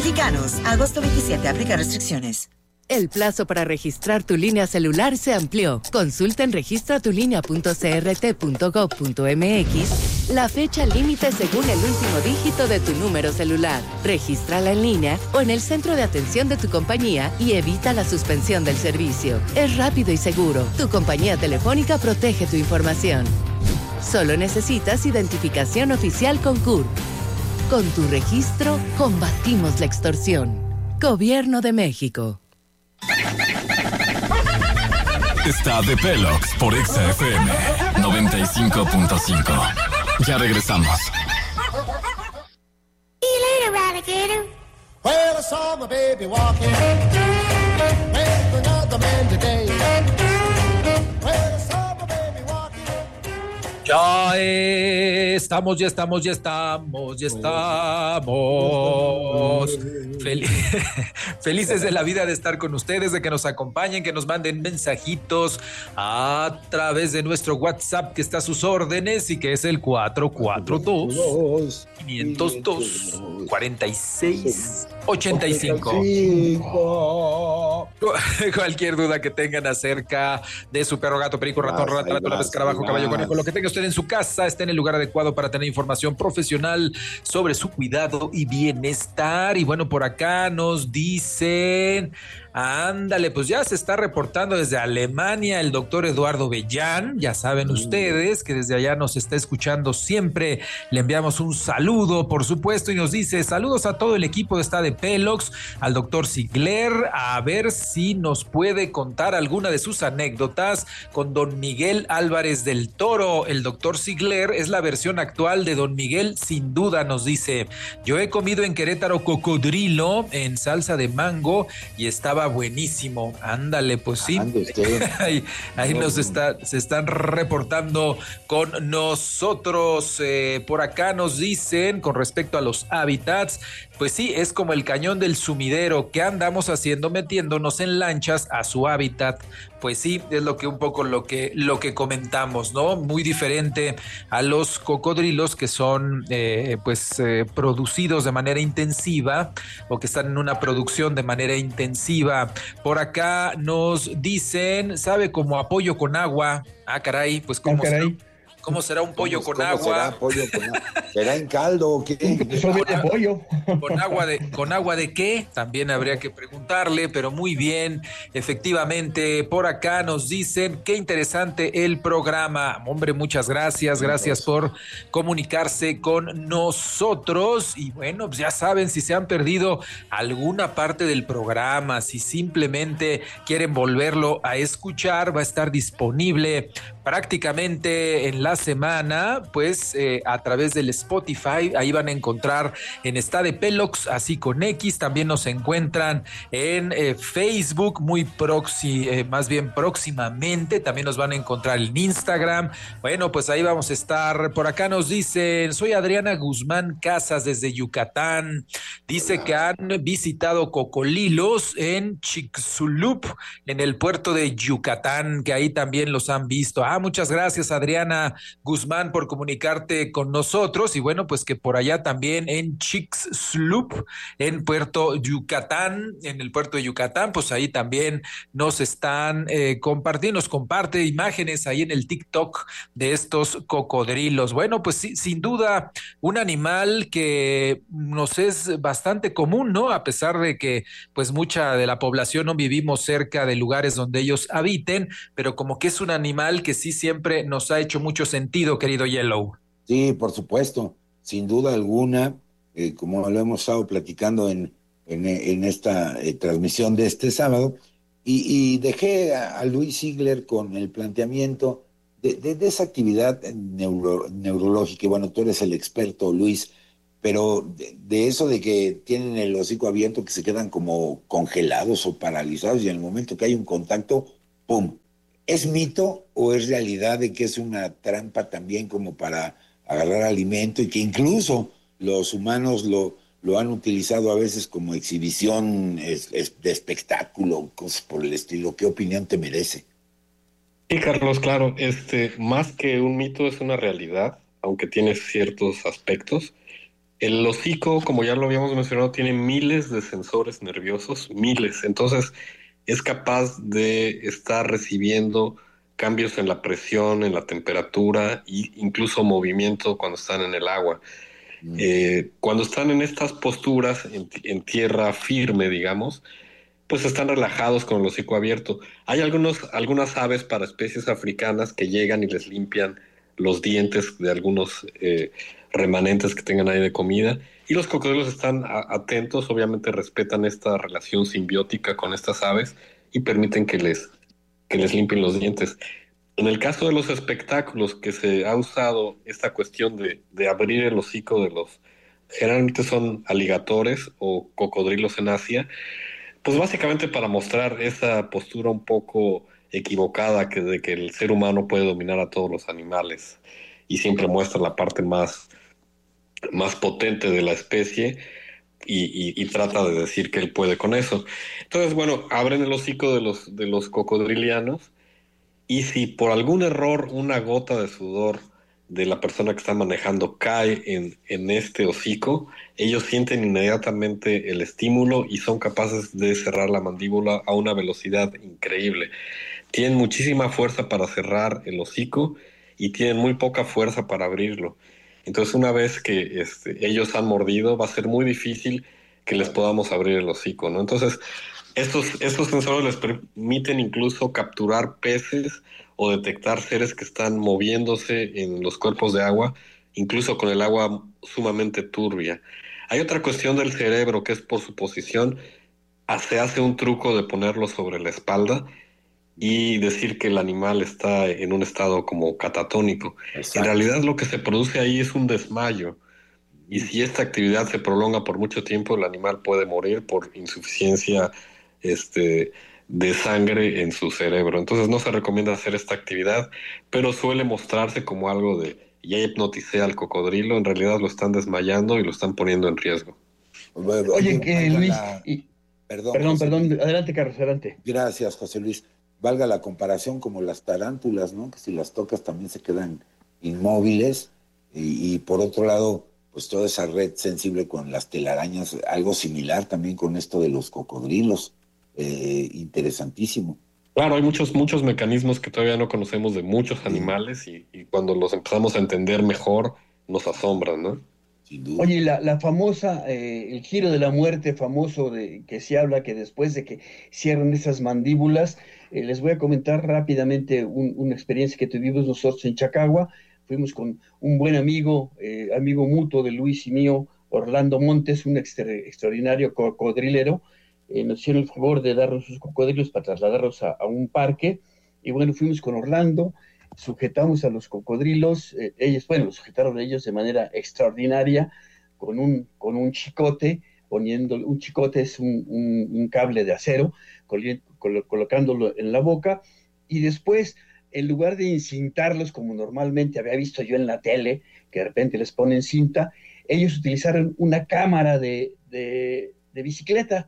Mexicanos, agosto 27, aplica restricciones. El plazo para registrar tu línea celular se amplió. Consulta en registratulínea.crt.gov.mx la fecha límite según el último dígito de tu número celular. Regístrala en línea o en el centro de atención de tu compañía y evita la suspensión del servicio. Es rápido y seguro. Tu compañía telefónica protege tu información. Solo necesitas identificación oficial con CURP. Con tu registro, combatimos la extorsión. Gobierno de México. Está de Pelox por Exa FM 95.5. Ya regresamos. Well, I saw my baby walking with another man today. Well, I saw my baby walking. Ya estamos. Felices de la vida de estar con ustedes, de que nos acompañen, que nos manden mensajitos a través de nuestro WhatsApp que está a sus órdenes y que es el 442-502-4685. Cualquier duda que tengan acerca de su perro, gato, perico, ratón, rata, escarabajo, caballo, conejo, lo que tenga usted en su casa, está en el lugar adecuado para tener información profesional sobre su cuidado y bienestar. Y bueno, por acá nos dicen, ándale, pues ya se está reportando desde Alemania el doctor Eduardo Bellán. Ya saben ustedes que desde allá nos está escuchando siempre. Le enviamos un saludo, por supuesto, y nos dice, saludos a todo el equipo de Está de Pelox, al doctor Ziegler, a ver si nos puede contar alguna de sus anécdotas con don Miguel Álvarez del Toro. El doctor Ziegler es la versión actual de don Miguel, sin duda, nos dice. Yo he comido en Querétaro cocodrilo en salsa de mango y estaba buenísimo. Ándale, pues sí. ahí se están reportando con nosotros. Por acá nos dicen, con respecto a los hábitats, pues sí, es como el cañón del sumidero. ¿Qué andamos haciendo? Metiéndonos en lanchas a su hábitat. Pues sí, es lo que un poco lo que comentamos, ¿no? Muy diferente a los cocodrilos que son producidos de manera intensiva o que están en una producción de manera intensiva. Por acá nos dicen, ¿sabe? Como a pollo con agua. Ah, caray, pues ¿cómo será? ¿Cómo será un pollo con agua? ¿Será en caldo o qué? Pollo. ¿Con agua de qué? También habría que preguntarle, pero muy bien. Efectivamente, por acá nos dicen, qué interesante el programa. Hombre, muchas gracias. Gracias por comunicarse con nosotros. Y bueno, pues ya saben, si se han perdido alguna parte del programa, si simplemente quieren volverlo a escuchar, va a estar disponible prácticamente en la semana, pues a través del Spotify. Ahí van a encontrar en Está de Pelox, así con X. También nos encuentran en Facebook, más bien próximamente. También nos van a encontrar en Instagram. Bueno, pues ahí vamos a estar. Por acá nos dicen, soy Adriana Guzmán Casas desde Yucatán. Dice que han visitado cocolilos en Chicxulub, en el puerto de Yucatán, que ahí también los han visto. Muchas gracias, Adriana Guzmán, por comunicarte con nosotros. Y bueno, pues que por allá también en Chicxulub, en Puerto Yucatán, en el puerto de Yucatán, pues ahí también nos están compartiendo, nos comparte imágenes ahí en el TikTok de estos cocodrilos. Bueno, pues sí, sin duda, un animal que nos es bastante común, ¿no? A pesar de que pues mucha de la población no vivimos cerca de lugares donde ellos habiten, pero como que es un animal que sí siempre nos ha hecho mucho sentido, querido Yellow. Sí, por supuesto, sin duda alguna, como lo hemos estado platicando en esta transmisión de este sábado, y dejé a Luis Ziegler con el planteamiento de esa actividad neurológica. Y bueno, tú eres el experto, Luis, pero de eso de que tienen el hocico abierto, que se quedan como congelados o paralizados, y en el momento que hay un contacto, ¡pum! ¿Es mito o es realidad de que es una trampa también como para agarrar alimento y que incluso los humanos lo han utilizado a veces como exhibición de espectáculo, cosas por el estilo? ¿Qué opinión te merece? Sí, Carlos, claro, más que un mito es una realidad, aunque tiene ciertos aspectos. El hocico, como ya lo habíamos mencionado, tiene miles de sensores nerviosos, miles. Entonces, es capaz de estar recibiendo cambios en la presión, en la temperatura e incluso movimiento cuando están en el agua. Cuando están en estas posturas, en tierra firme, digamos, pues están relajados con el hocico abierto. Hay algunas aves para especies africanas que llegan y les limpian los dientes de algunos remanentes que tengan ahí de comida. Y los cocodrilos están atentos, obviamente respetan esta relación simbiótica con estas aves y permiten que les limpien los dientes. En el caso de los espectáculos, que se ha usado esta cuestión de abrir el hocico de los, generalmente son aligatores o cocodrilos en Asia, pues básicamente para mostrar esa postura un poco equivocada de que el ser humano puede dominar a todos los animales y siempre muestra la parte más potente de la especie y trata de decir que él puede con eso. Entonces, bueno, abren el hocico de los cocodrilianos y si por algún error una gota de sudor de la persona que está manejando cae en este hocico, ellos sienten inmediatamente el estímulo y son capaces de cerrar la mandíbula a una velocidad increíble. Tienen muchísima fuerza para cerrar el hocico y tienen muy poca fuerza para abrirlo. Entonces, una vez que ellos han mordido, va a ser muy difícil que les podamos abrir el hocico, ¿no? Entonces, estos sensores les permiten incluso capturar peces o detectar seres que están moviéndose en los cuerpos de agua, incluso con el agua sumamente turbia. Hay otra cuestión del cerebro que es por su posición, se hace un truco de ponerlo sobre la espalda y decir que el animal está en un estado como catatónico. Exacto. En realidad lo que se produce ahí es un desmayo. Y si esta actividad se prolonga por mucho tiempo, el animal puede morir por insuficiencia de sangre en su cerebro. Entonces no se recomienda hacer esta actividad, pero suele mostrarse como algo de ya hipnoticé al cocodrilo, en realidad lo están desmayando y lo están poniendo en riesgo. Oye, Luis, perdón, José Luis. adelante, Carlos, adelante. Gracias, José Luis. Valga la comparación como las tarántulas, ¿no? Que si las tocas también se quedan inmóviles. Y por otro lado, pues toda esa red sensible con las telarañas, algo similar también con esto de los cocodrilos. Interesantísimo. Claro, hay muchos mecanismos que todavía no conocemos de muchos animales y cuando los empezamos a entender mejor, nos asombran, ¿no? Sin duda. Oye, la famosa, el giro de la muerte famoso que se habla que después de que cierran esas mandíbulas, les voy a comentar rápidamente una experiencia que tuvimos nosotros en Chacagua. Fuimos con un buen amigo, amigo mutuo de Luis y mío, Orlando Montes, un extraordinario cocodrilero. Nos hicieron el favor de darnos sus cocodrilos para trasladarlos a un parque. Y bueno, fuimos con Orlando, sujetamos a los cocodrilos, los sujetaron ellos de manera extraordinaria con un chicote, un chicote es un cable de acero, colocándolo en la boca, y después, en lugar de encintarlos como normalmente había visto yo en la tele, que de repente les ponen cinta, ellos utilizaron una cámara de bicicleta,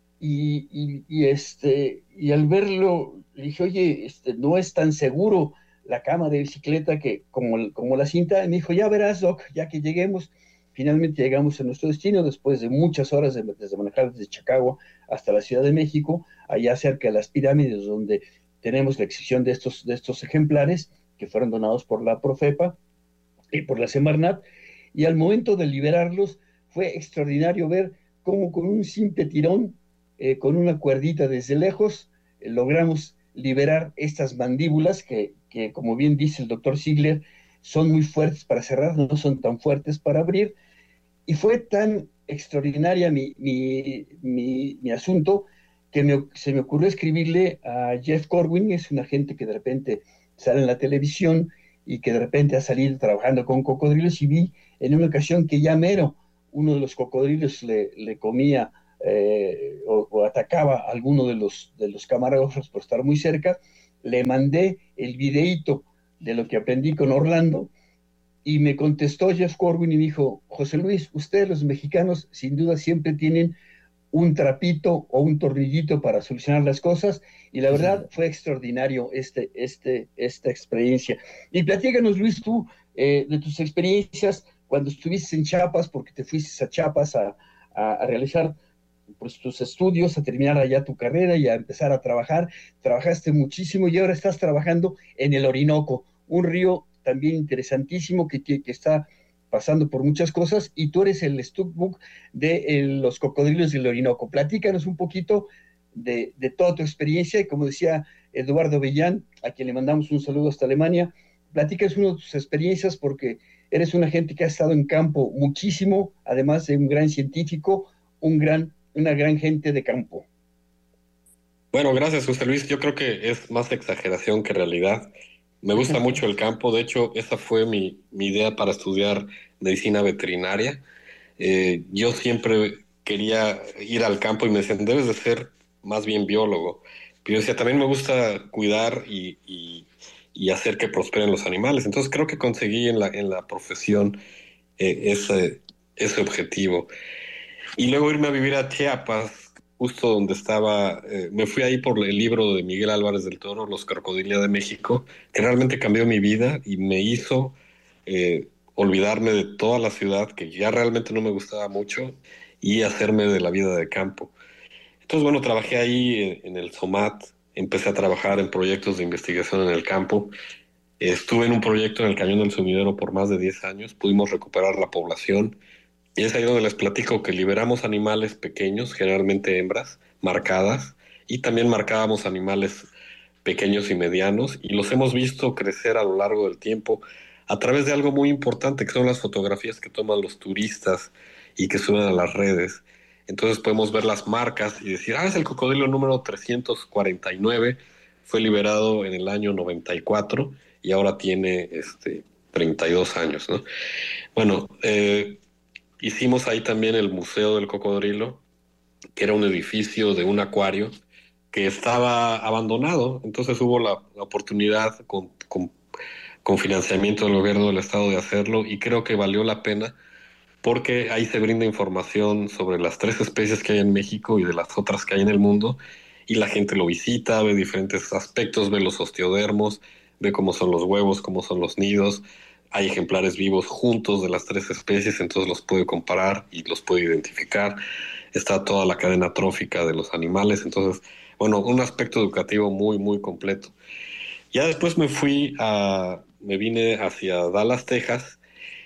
y al verlo le dije, oye, no es tan seguro la cama de bicicleta que como la cinta. Y me dijo, ya verás, Doc, ya que lleguemos. Finalmente llegamos a nuestro destino después de muchas horas desde manejar desde Chacagua hasta la Ciudad de México, allá cerca de las pirámides, donde tenemos la exhibición de estos ejemplares que fueron donados por la Profepa y por la Semarnat. Y al momento de liberarlos fue extraordinario ver cómo con un simple tirón, con una cuerdita desde lejos, logramos liberar estas mandíbulas que, como bien dice el doctor Ziegler, son muy fuertes para cerrar, no son tan fuertes para abrir. Y fue tan extraordinaria mi asunto que se me ocurrió escribirle a Jeff Corwin, es un agente que de repente sale en la televisión y que de repente ha salido trabajando con cocodrilos, y vi en una ocasión que ya mero uno de los cocodrilos le comía o atacaba a alguno de los camarógrafos por estar muy cerca. Le mandé el videíto de lo que aprendí con Orlando y me contestó Jeff Corwin y dijo, José Luis, ustedes los mexicanos sin duda siempre tienen un trapito o un tornillito para solucionar las cosas, y la verdad fue extraordinario esta experiencia. Y platícanos, Luis, tú de tus experiencias cuando estuviste en Chiapas, porque te fuiste a Chiapas a realizar pues tus estudios, a terminar allá tu carrera y a empezar a trabajar. Trabajaste muchísimo y ahora estás trabajando en el Orinoco, un río también interesantísimo que está pasando por muchas cosas, y tú eres el storybook de los cocodrilos del Orinoco. Platícanos un poquito de toda tu experiencia, y como decía Eduardo Bellán, a quien le mandamos un saludo hasta Alemania, platícanos una de tus experiencias, porque eres una gente que ha estado en campo muchísimo, además de un gran científico, una gran gente de campo. Bueno, gracias, José Luis. Yo creo que es más exageración que realidad. Me gusta mucho el campo. De hecho, esa fue mi idea para estudiar medicina veterinaria. Yo siempre quería ir al campo y me decían, debes de ser más bien biólogo. Pero yo decía, también me gusta cuidar y hacer que prosperen los animales. Entonces creo que conseguí en la profesión ese objetivo. Y luego irme a vivir a Chiapas, justo donde estaba, me fui ahí por el libro de Miguel Álvarez del Toro, Los Crocodilia de México, que realmente cambió mi vida y me hizo olvidarme de toda la ciudad, que ya realmente no me gustaba mucho, y hacerme de la vida de campo. Entonces, bueno, trabajé ahí en el SOMAT, empecé a trabajar en proyectos de investigación en el campo. Estuve en un proyecto en el Cañón del Sumidero por más de 10 años, pudimos recuperar la población. Y es ahí donde les platico que liberamos animales pequeños, generalmente hembras, marcadas, y también marcábamos animales pequeños y medianos, y los hemos visto crecer a lo largo del tiempo a través de algo muy importante, que son las fotografías que toman los turistas y que suben a las redes. Entonces podemos ver las marcas y decir, es el cocodrilo número 349, fue liberado en el año 94 y ahora tiene 32 años, ¿no? Bueno, hicimos ahí también el Museo del Cocodrilo, que era un edificio de un acuario que estaba abandonado. Entonces hubo la oportunidad con financiamiento del gobierno del estado de hacerlo, y creo que valió la pena porque ahí se brinda información sobre las 3 especies que hay en México y de las otras que hay en el mundo, y la gente lo visita, ve diferentes aspectos, ve los osteodermos, ve cómo son los huevos, cómo son los nidos. Hay ejemplares vivos juntos de las 3 especies, entonces los puede comparar y los puede identificar. Está toda la cadena trófica de los animales. Entonces, bueno, un aspecto educativo muy, muy completo. Ya después me vine hacia Dallas, Texas,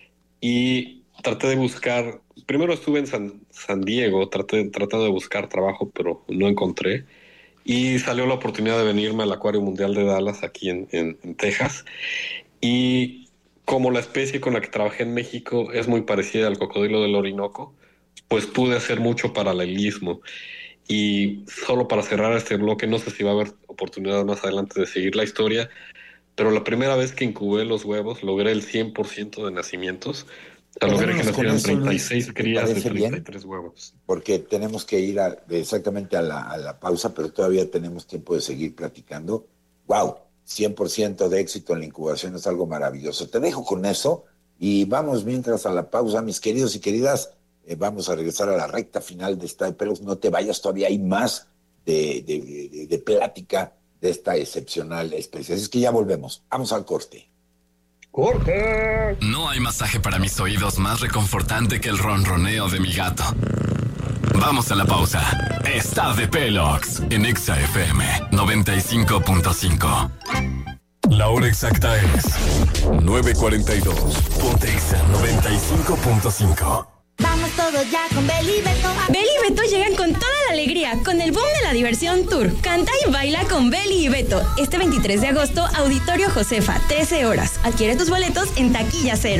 y traté de buscar, primero estuve en San Diego, tratando de buscar trabajo, pero no encontré. Y salió la oportunidad de venirme al Acuario Mundial de Dallas, aquí en Texas. Y como la especie con la que trabajé en México es muy parecida al cocodrilo del Orinoco, pues pude hacer mucho paralelismo. Y solo para cerrar este bloque, no sé si va a haber oportunidad más adelante de seguir la historia, pero la primera vez que incubé los huevos logré el 100% de nacimientos. O sea, logré que nacieran 36 crías de 33 huevos. Porque tenemos que ir exactamente a la pausa, pero todavía tenemos tiempo de seguir platicando. ¡Wow! 100% de éxito en la incubación es algo maravilloso. Te dejo con eso y vamos mientras a la pausa, mis queridos y queridas. Vamos a regresar a la recta final de esta de Pelos. No te vayas, todavía hay más de plática de esta excepcional especie. Así es que ya volvemos. Vamos al corte. ¡Corte! No hay masaje para mis oídos más reconfortante que el ronroneo de mi gato. Vamos a la pausa. Está de Pelox en Exa FM 95.5. La hora exacta es 9:42. Ponte Exa 95.5. Vamos todos ya con Beli y Beto. Beli y Beto llegan con toda la alegría, con el boom de la diversión tour. Canta y baila con Beli y Beto. Este 23 de agosto, Auditorio Josefa, 13 horas. Adquiere tus boletos en Taquilla Cero.